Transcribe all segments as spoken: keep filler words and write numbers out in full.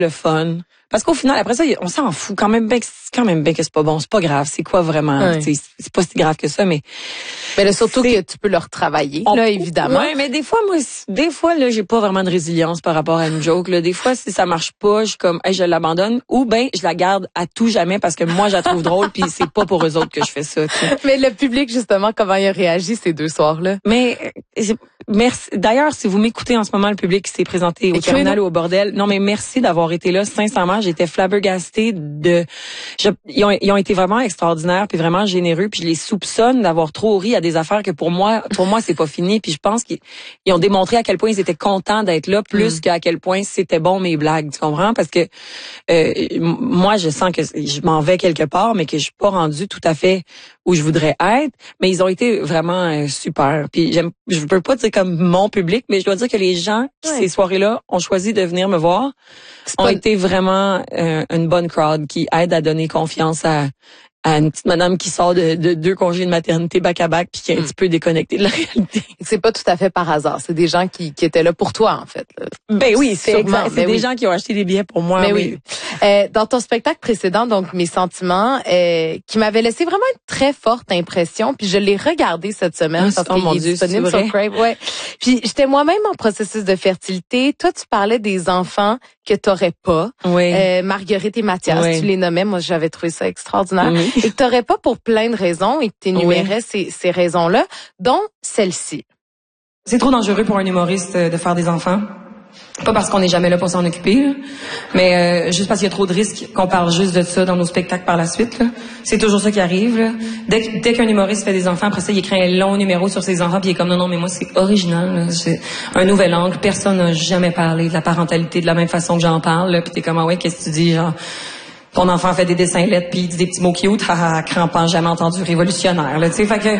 le fun. Parce qu'au final, après ça, on s'en fout quand même bien que c'est quand même bien que c'est pas bon. C'est pas grave. C'est quoi vraiment? Ouais. C'est, c'est pas si grave que ça, mais. Mais là, surtout c'est... que tu peux le retravailler, on... là, évidemment. Ouais, mais des fois, moi, des fois, là, j'ai pas vraiment de résilience par rapport à une joke, là. Des fois, si ça marche pas, je suis comme, hey, je l'abandonne. Ou ben, je la garde à tout jamais parce que moi, je la trouve drôle puis c'est pas pour eux autres que je fais ça, t'sais. Mais le public, justement, comment il a réagi ces deux soirs-là? Mais, merci. D'ailleurs, si vous m'écoutez en ce moment, le public qui s'est présenté au Terminal ou au Bordel, non, mais merci d'avoir été là. Sincèrement, j'étais flabbergastée de, je, ils ont, ils ont été vraiment extraordinaires puis vraiment généreux puis je les soupçonne d'avoir trop ri à des affaires que pour moi, pour moi, c'est pas fini puis je pense qu'ils ils ont démontré à quel point ils étaient contents d'être là plus mm. qu'à quel point c'était bon mes blagues, tu comprends? Parce que, euh, moi, je sens que je m'en vais quelque part, mais que je suis pas rendue tout à fait où je voudrais être, mais ils ont été vraiment euh, super. Puis j'aime, je peux pas dire comme mon public, mais je dois dire que les gens qui, ouais. ces soirées-là, ont choisi de venir me voir, c'est ont pas... été vraiment euh, une bonne crowd qui aide à donner confiance à à une petite madame qui sort de, de deux congés de maternité back-à-back puis qui est un mm. petit peu déconnectée de la réalité. C'est pas tout à fait par hasard. C'est des gens qui, qui étaient là pour toi, en fait. Là. Ben oui, c'est exact. C'est ben des oui. gens qui ont acheté des billets pour moi. Mais oui. oui. Euh, dans ton spectacle précédent, donc Mes sentiments, euh, qui m'avait laissé vraiment une très forte impression, puis je l'ai regardé cette semaine oh, parce oh qu'il mon est Dieu, disponible sur Crave. Ouais. Puis j'étais moi-même en processus de fertilité. Toi, tu parlais des enfants que t'aurais pas. Oui. Euh, Marguerite et Mathias, oui. tu les nommais. Moi, j'avais trouvé ça extraordinaire. Oui. Et que t'aurais pas pour plein de raisons et que t'énumérais oui. ces, ces raisons-là, dont celle-ci. C'est trop dangereux pour un humoriste de faire des enfants. Pas parce qu'on n'est jamais là pour s'en occuper, là, mais euh, juste parce qu'il y a trop de risques qu'on parle juste de ça dans nos spectacles par la suite. Là. C'est toujours ça qui arrive. Là. Dès, dès qu'un humoriste fait des enfants, après ça, il écrit un long numéro sur ses enfants, puis il est comme non, non, mais moi, c'est original. Là. C'est un nouvel angle. Personne n'a jamais parlé de la parentalité de la même façon que j'en parle. Là. Puis t'es comme, ah ouais, qu'est-ce que tu dis, genre... Ton enfant fait des dessins lettres puis il dit des petits mots cute, haha, crampant, jamais entendu, révolutionnaire, là, tu sais, fait que...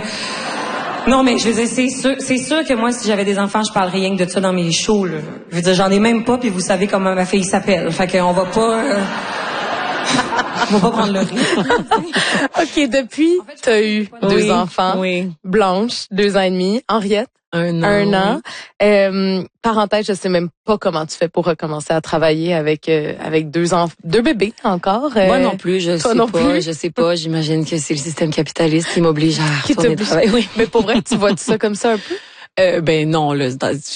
Non, mais je veux dire, c'est sûr, c'est sûr que moi, si j'avais des enfants, je parlerais rien que de ça dans mes shows, là. Je veux dire, j'en ai même pas, puis vous savez comment ma fille s'appelle, fait qu'on va pas... Euh... on va pas prendre le risque. OK, depuis, en fait, t'as eu deux oui, enfants, oui. Blanche, deux ans et demi, Henriette, un an. Un an. Euh, parenthèse, je sais même pas comment tu fais pour recommencer à travailler avec euh, avec deux enfants, deux bébés encore. Euh, Moi non plus, je sais non pas, plus? je sais pas. J'imagine que c'est le système capitaliste qui m'oblige à qui retourner travailler. Oui. Mais pour vrai, tu vois ça comme ça un peu? Euh, ben non, là,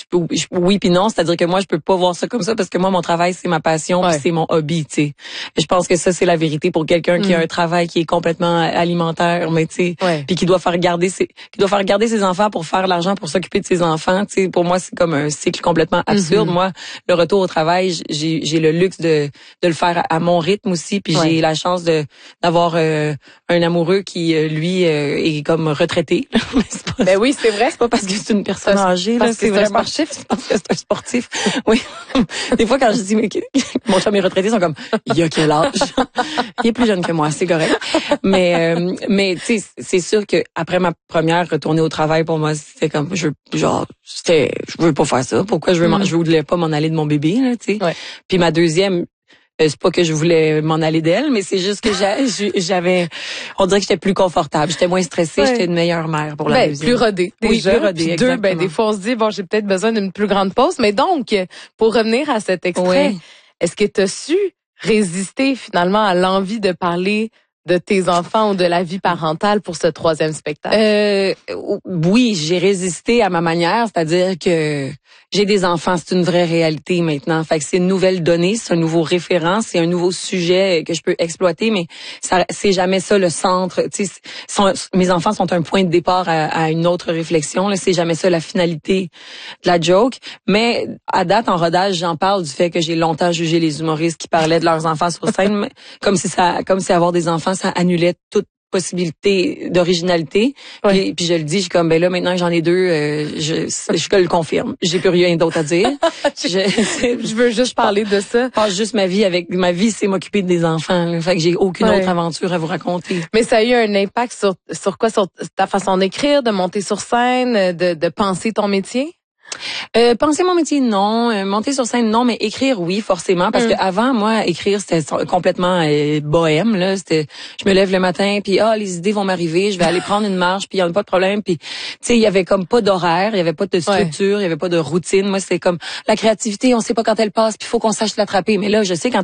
oui puis non, c'est-à-dire que moi je peux pas voir ça comme ça parce que moi mon travail c'est ma passion ouais. puis c'est mon hobby, tu sais. Je pense que ça c'est la vérité pour quelqu'un mm. qui a un travail qui est complètement alimentaire, mais tu sais, ouais. puis qui doit faire garder ses qui doit faire garder ses enfants pour faire l'argent pour s'occuper de ses enfants, tu sais. Pour moi c'est comme un cycle complètement absurde. Mm-hmm. Moi le retour au travail, j'ai j'ai le luxe de de le faire à, à mon rythme aussi, puis ouais. j'ai la chance de d'avoir euh, un amoureux qui lui euh, est comme retraité. pas, ben oui, c'est vrai. C'est pas parce que c'est une personne âgée, là, c'est vraiment sportif. Parce que c'est un sportif. Oui. Des fois, quand je dis, mais mon chum est retraité, ils sont comme, il a quel âge? Il est plus jeune que moi, c'est correct. Mais, euh, mais, tu sais, c'est sûr que après ma première retournée au travail, pour moi, c'était comme, je, genre, c'était, je veux pas faire ça. Pourquoi je veux, mm. je voulais pas m'en aller de mon bébé, là, tu sais. Ouais. Puis ma deuxième, Euh, c'est pas que je voulais m'en aller d'elle, mais c'est juste que j'avais, on dirait que j'étais plus confortable, j'étais moins stressée, ouais. j'étais une meilleure mère pour la ben, deuxième. Plus rodée. Oui, déjà. plus rodée, puis exactement. Deux, ben des fois on se dit bon, j'ai peut-être besoin d'une plus grande pause, mais donc pour revenir à cet extrait, oui. est-ce que tu as su résister finalement à l'envie de parler de tes enfants ou de la vie parentale pour ce troisième spectacle? Euh, oui, j'ai résisté à ma manière, c'est-à-dire que j'ai des enfants, c'est une vraie réalité maintenant. Fait que c'est une nouvelle donnée, c'est un nouveau référent, c'est un nouveau sujet que je peux exploiter, mais ça, c'est jamais ça le centre. Tu sais, mes enfants sont un point de départ à, à une autre réflexion. Là, c'est jamais ça la finalité de la joke. Mais à date, en rodage, j'en parle du fait que j'ai longtemps jugé les humoristes qui parlaient de leurs enfants sur scène, comme si ça, comme si avoir des enfants ça annulait toute possibilité d'originalité. Ouais. Puis, puis je le dis, je suis comme, ben là, maintenant que j'en ai deux, euh, je, je le confirme. J'ai plus rien d'autre à dire. je, je veux juste parler de ça. Je passe juste ma vie avec, ma vie, c'est m'occuper des enfants. Là. Fait que j'ai aucune ouais. autre aventure à vous raconter. Mais ça a eu un impact sur, sur quoi? Sur ta façon d'écrire, de monter sur scène, de, de penser ton métier? Euh, penser mon métier, non. Euh, monter sur scène, non. Mais écrire, oui, forcément. Parce mm. que avant, moi, écrire, c'était complètement euh, bohème. Là, c'était, je me lève le matin, puis ah, les idées vont m'arriver. Je vais aller prendre une marche, puis il y en a pas de problème. Puis, tu sais, il y avait comme pas d'horaire, il y avait pas de structure, il ouais. y avait pas de routine. Moi, c'était comme la créativité, on sait pas quand elle passe, puis il faut qu'on sache l'attraper. Mais là, je sais quand